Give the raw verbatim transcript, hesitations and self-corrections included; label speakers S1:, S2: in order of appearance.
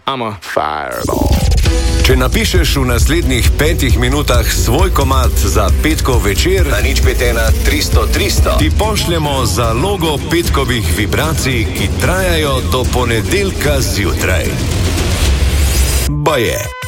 S1: Amo.
S2: Fireball.
S3: Če napišeš v naslednjih petih minutah svoj komad za petkov večer,
S4: na nič pet ena tristo tristo,
S3: ti pošljemo zalogo petkovih vibracij, ki trajajo do ponedeljka zjutraj. Baje.